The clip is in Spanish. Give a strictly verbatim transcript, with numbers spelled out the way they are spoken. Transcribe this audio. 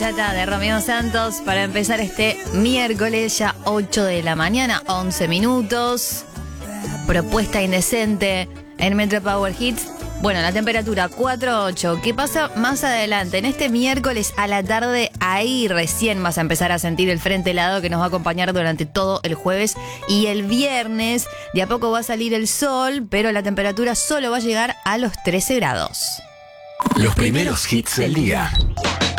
Chata de Romeo Santos para empezar este miércoles, ya ocho de la mañana, once minutos. Propuesta indecente en Metro Power Hits. Bueno, la temperatura cuatro ocho. ¿Qué pasa más adelante? En este miércoles a la tarde, ahí recién vas a empezar a sentir el frente helado que nos va a acompañar durante todo el jueves. Y el viernes, de a poco va a salir el sol, pero la temperatura solo va a llegar a los trece grados. Los primeros hits del día.